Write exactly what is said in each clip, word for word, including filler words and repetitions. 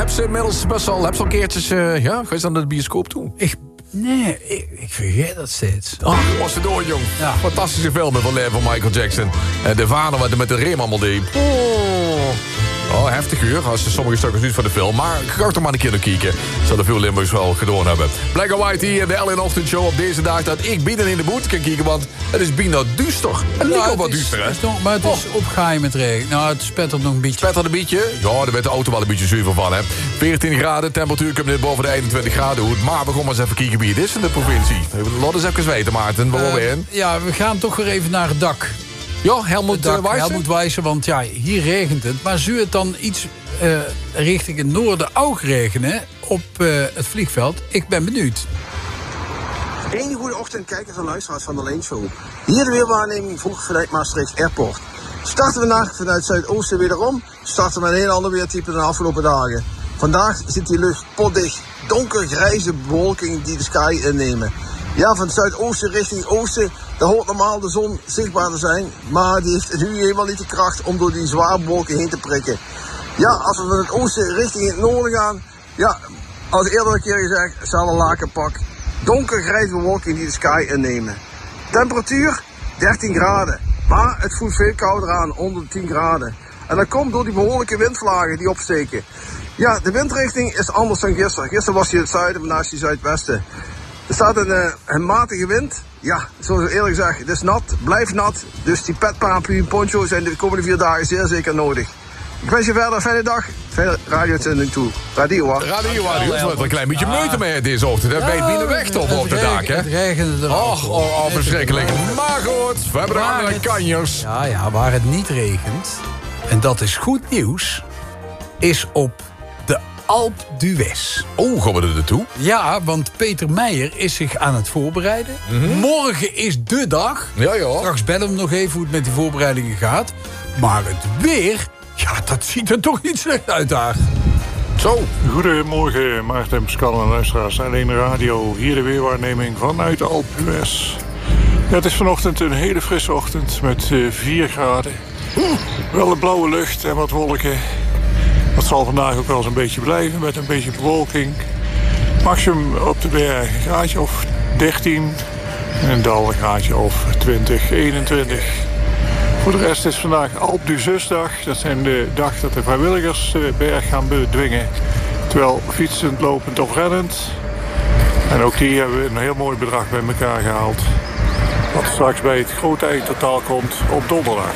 Heb ze inmiddels best wel, heb ze al keertjes, uh, ja, ga je dan naar de bioscoop toe? Ik, nee, ik, ik vergeet dat steeds. Oh, was het door, jong. Ja. Fantastische film van leven van Michael Jackson. Uh, de vader wat er met de rem allemaal deed. Oh. Oh, heftig uur, als sommige stukken niet van de film. Maar ga toch maar een keer naar kijken. Zullen veel Limburgers wel gedaan hebben. Black and White hier, de Ellen Ochtendshow op deze dag... dat ik binnen in de boete kan kijken, want het is bijna duister. En ja, niet ook wat is, duister, hè? Is nog, maar het is oh. opgaaien met regen. Nou, het spettert nog een beetje. Spettert een beetje? Ja, daar werd de auto wel een beetje zuiver van, hè. veertien graden, temperatuur komt net boven de eenentwintig graden uit. Maar we gaan maar eens even kijken wie het is in de provincie. Laat eens even weten, Maarten, waar uh, we in? Ja, we gaan toch weer even naar het dak. Ja, Helmoet uh, Wijssen? Helmoet Wijssen, want ja, hier regent het. Maar zou het dan iets uh, richting het noorden ook regenen op uh, het vliegveld? Ik ben benieuwd. Een goede ochtend, kijkers en luisteraars van de Leen Show. Hier de weerwaarneming vroeg vanuit Maastricht Airport. Starten we vandaag vanuit Zuidoosten wederom. Starten we een heel ander weertype dan de afgelopen dagen. Vandaag zit die lucht potdicht. Donkergrijze bewolking die de sky innemen. Ja, van zuidoosten richting oosten, daar hoort normaal de zon zichtbaar te zijn. Maar die heeft nu helemaal niet de kracht om door die zware bewolking heen te prikken. Ja, als we van het oosten richting het noorden gaan, ja, als eerder een keer gezegd, zal een lakenpak. Donkergrijze bewolking die de sky innemen. Temperatuur dertien graden, maar het voelt veel kouder aan, onder de tien graden. En dat komt door die behoorlijke windvlagen die opsteken. Ja, de windrichting is anders dan gisteren. Gisteren was hij het zuiden, vandaag is hij zuidwesten. Er staat een, uh, een matige wind. Ja, zoals ik eerlijk zeg, het is nat, blijft nat. Dus die pet, paraplu en poncho zijn de komende vier dagen zeer zeker nodig. Ik wens je verder een fijne dag. Fijne radio-zending toe. Radio, hoor. Radio, hoor. Je hebt een klein beetje moeite mee deze ochtend. Daar ben je binnen weg toch op de dak, hè? Het regende er al. Och, oh, oh, verschrikkelijk. Maar goed, we hebben er de kanjers. Ja, ja, waar het niet regent, en dat is goed nieuws, is op de Alpe d'Huez. Oh, gaan we er naartoe? Ja, want Peter Meijer is zich aan het voorbereiden. Mm-hmm. Morgen is de dag. Ja, ja. Straks bellen we hem nog even hoe het met die voorbereidingen gaat. Maar het weer, ja, dat ziet er toch niet slecht uit daar. Zo. Goedemorgen, Maarten Pascal en luisteraars. Alleen radio, hier de weerwaarneming vanuit de Alpe d'Huez. Ja, het is vanochtend een hele frisse ochtend met uh, vier graden. Wel een blauwe lucht en wat wolken. Dat zal vandaag ook wel eens een beetje blijven met een beetje bewolking. Maximum op de berg een graadje of dertien. En in dal een graadje of twintig, eenentwintig. Voor de rest is vandaag Alpe d'Huezdag. Dat zijn de dag dat de vrijwilligers de berg gaan bedwingen. Terwijl fietsend, lopend of rennend. En ook die hebben we een heel mooi bedrag bij elkaar gehaald. Wat straks bij het grote eindtotaal komt op donderdag.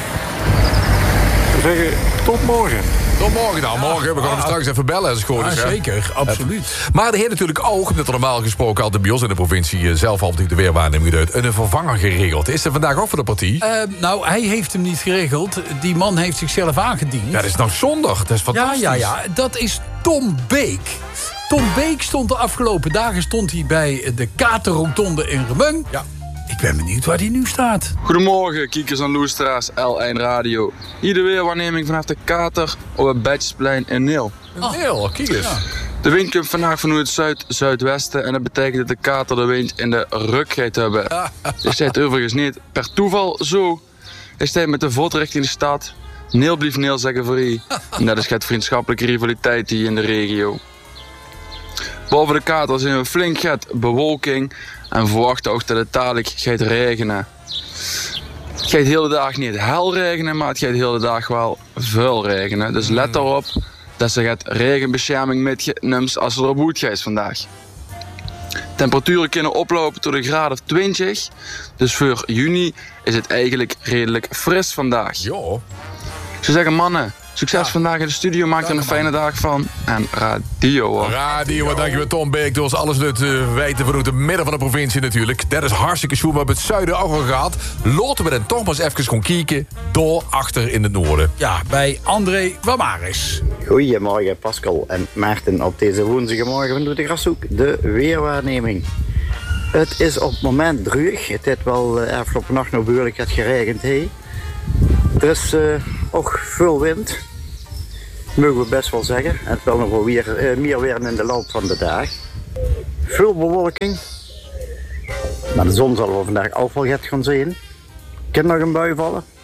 We zeggen tot morgen. Tot morgen dan. Morgen. We gaan hem straks even bellen als het goed is. Ja, zeker. Absoluut. Maar de heer natuurlijk ook, net normaal gesproken altijd bij ons in de provincie zelf altijd de weerwaarneming uit, een vervanger geregeld. Is er vandaag ook voor de partij? Uh, nou, hij heeft hem niet geregeld. Die man heeft zichzelf aangediend. Ja, dat is nou zondag. Dat is fantastisch. Ja, ja, ja. Dat is Tom Beek. Tom Beek stond de afgelopen dagen stond hij bij de Katerrotonde in Remung. Ja. Ik ben benieuwd waar hij nu staat. Goedemorgen, kiekers en loestra's, L één Radio. Hier de weerwaarneming vanaf de Kater op het Betjesplein in Neel. Oh. Neel, kijk eens. Ja. De wind komt vandaag vanuit het zuid-zuidwesten en dat betekent dat de Kater de wind in de rug gaat hebben. Dit staat overigens niet per toeval zo. Hij staat met de voet richting de stad. Neel blieft Neel zeggen voor u. En dat is het vriendschappelijke rivaliteit hier in de regio. Boven de Kater zien we flink gat bewolking en verwachten ook dat het dadelijk gaat regenen. Het gaat de hele dag niet hel regenen, maar het gaat de hele dag wel veel regenen. Dus let erop dat ze gaat regenbescherming metneemt als er op hoed gaat vandaag. Temperaturen kunnen oplopen tot een graad of twintig. Dus voor juni is het eigenlijk redelijk fris vandaag. Jo. Ik zou zeggen, mannen, succes ja. vandaag in de studio. Maak er een fijne dag van. En radio hoor. Radio, dankjewel Tom Beek. Door ons alles het uh, weten vanuit het midden van de provincie natuurlijk. Dat is hartstikke schoon. We hebben het zuiden ook al gehad. Laten we dan toch maar eens even gaan kijken. Door achter in het noorden. Ja, bij André Wamaris. Goedemorgen Pascal en Maarten op deze woensdagmorgen van de Grashoek. De weerwaarneming. Het is op het moment droog. Het heeft wel uh, afgelopen nacht nog behoorlijk het geregend. Hey. Er is uh, ook veel wind, mogen we best wel zeggen. En het wil nog wel weer, uh, meer weer in de loop van de dag. Veel bewolking, maar de zon zal we vandaag ook wel gaan zien. Kan nog een bui vallen,